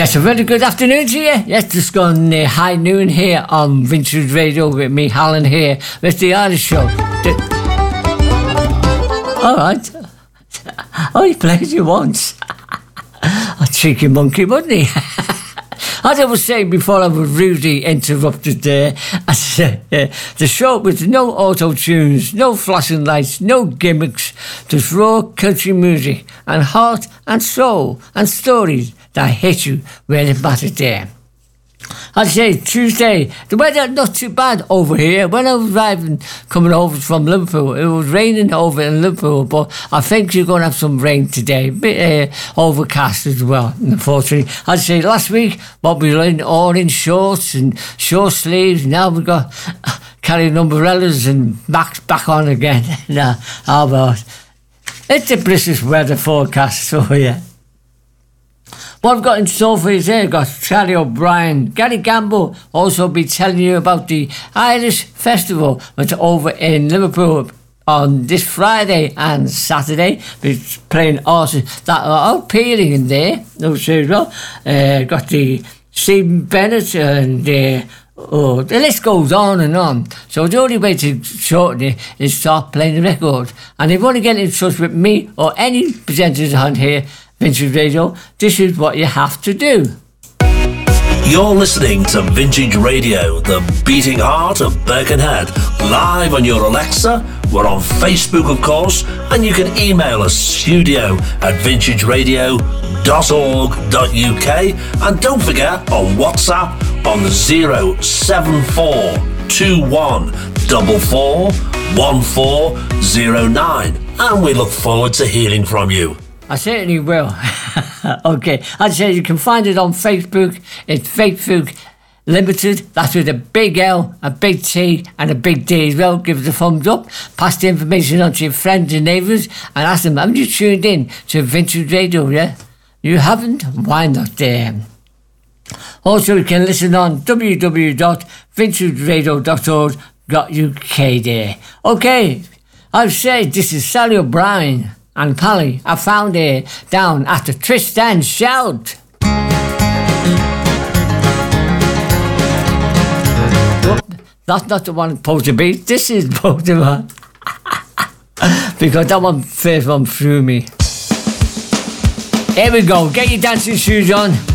Yes, a very good afternoon to you. Yes, just gone high noon here on Vintage Radio with me, Alan here, with the Irish Show. All right. Oh, he played you once. A cheeky monkey, wasn't he? As I was saying before I was rudely interrupted there, the show with no auto-tunes, no flashing lights, no gimmicks, just raw country music and heart and soul and stories that hit you where it mattered there. I'd say Tuesday, the weather not too bad over here. When I was coming over from Liverpool, it was raining over in Liverpool, but I think you're going to have some rain today. A bit overcast as well, unfortunately. I'd say last week, what we were in orange shorts and short sleeves. Now we've got carrying umbrellas and back on again. Now, how about it's a British weather forecast, so yeah. What I've got in store for you today, I've got Charlie O'Brien, Gary Gamble, also be telling you about the Irish Festival, which is over in Liverpool on this Friday and Saturday. We're playing artists that are appealing in there, as well. Got the Stephen Bennett and the list goes on and on. So the only way to shorten it is start playing the record. And if you want to get in touch with me or any presenters on here, Vintage Radio, this is what you have to do. You're listening to Vintage Radio, the beating heart of Birkenhead, live on your Alexa. We're on Facebook, of course, and you can email us studio@vintageradio.org.uk, and don't forget on WhatsApp on 07441441409, and we look forward to hearing from you. I certainly will. Okay, I'd say you can find it on Facebook. It's Facebook Limited. That's with a big L, a big T and a big D as well. Give us a thumbs up. Pass the information on to your friends and neighbours and ask them, haven't you tuned in to Vintage Radio, yeah? You haven't? Why not there? Also, you can listen on www.vintageradio.org.uk there. Okay, I've said this is Sally O'Brien and Pally. I found her down at the Tristan Shout. That's not the one supposed to be. This is supposed to be. Because that one first one threw me. Here we go. Get your dancing shoes on.